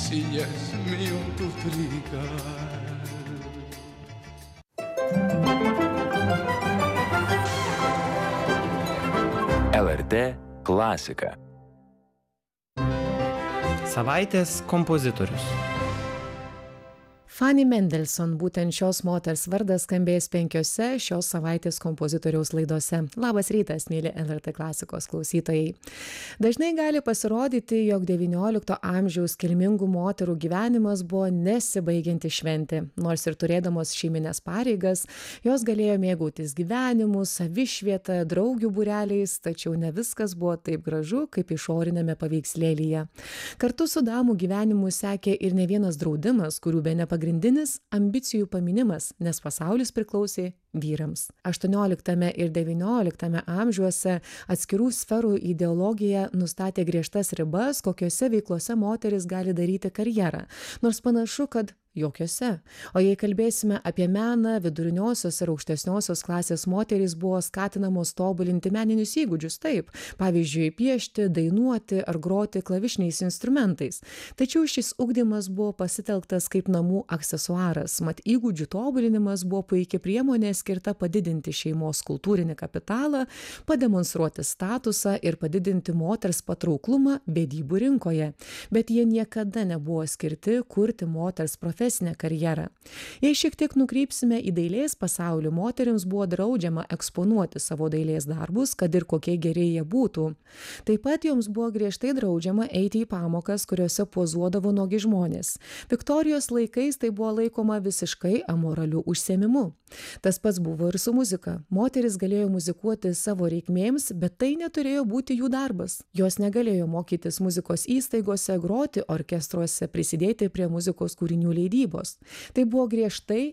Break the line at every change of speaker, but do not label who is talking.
si ya es mío tu trigal.
LRT klasika.
Savaitės kompozitorius.
Fanny Mendelssohn, būtent šios moters vardas skambės 5 šios savaitės kompozitoriaus laidose. Labas rytas, mėly LRT klasikos klausytojai. Dažnai gali pasirodyti, jog XIX amžiaus kilmingų moterų gyvenimas buvo nesibaigianti šventė. Nors ir turėdamos šeiminės pareigas, jos galėjo mėgautis gyvenimu, savišvieta, draugių būreliais, tačiau ne viskas buvo taip gražu, kaip išorinėme paveikslėlyje. Kartu su damų gyvenimu sekė ir ne vienas draudimas, kurių be nepagrindinis ambicijų paminimas, nes pasaulis priklausė vyrams. 18 ir 19 amžiuose atskirų sferų ideologija nustatė griežtas ribas, kokiose veiklose moteris gali daryti karjerą, nors panašu, kad jokiose. O jei kalbėsime apie meną, viduriniosios ir aukštesniosios klasės moterys buvo skatinamos tobulinti meninius įgūdžius, taip, pavyzdžiui, piešti, dainuoti ar groti klavišiniais instrumentais. Tačiau šis ugdymas buvo pasitelktas kaip namų aksesuaras, mat įgūdžių tobulinimas buvo puikia priemonė skirta padidinti šeimos kultūrinį kapitalą, pademonstruoti statusą ir padidinti moters patrauklumą vedybų rinkoje. Bet jie niekada nebuvo skirti kurti moters profesinę karjerą. Jei šiek tiek nukrypsime į dailės pasaulį, moterims buvo draudžiama eksponuoti savo dailės darbus, kad ir kokie geri jie būtų. Taip pat joms buvo griežtai draudžiama eiti į pamokas, kuriuose pozuodavo nuogi žmonės. Viktorijos laikais tai buvo laikoma visiškai amoraliu užsiėmimu. Tas pats buvo ir su muzika. Moteris galėjo muzikuoti savo reikmėms, bet tai neturėjo būti jų darbas. Jos negalėjo mokytis muzikos įstaigose, groti orkestruose, prisidėti prie muzikos kūrinių leidybos. Tai buvo griežtai